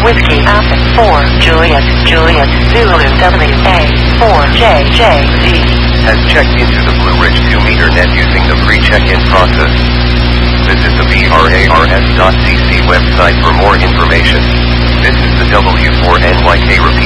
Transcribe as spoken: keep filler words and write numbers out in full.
Whiskey Alpha four Juliet Juliet Zulu W A four J J Z has checked into the Blue Ridge two meter net using the pre-check-in process. Visit the B R A R S dot C C website for more information. This is the W four N Y K repeat.